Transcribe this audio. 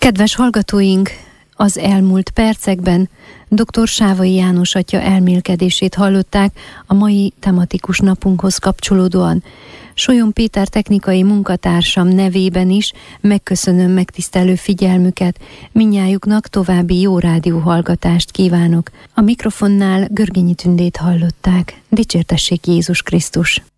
Kedves hallgatóink, az elmúlt percekben dr. Sávai János atya elmélkedését hallották a mai tematikus napunkhoz kapcsolódóan. Solyon Péter technikai munkatársam nevében is megköszönöm megtisztelő figyelmüket. Mindnyájuknak további jó rádióhallgatást kívánok. A mikrofonnál Görgényi Tündét hallották. Dicsértessék Jézus Krisztus!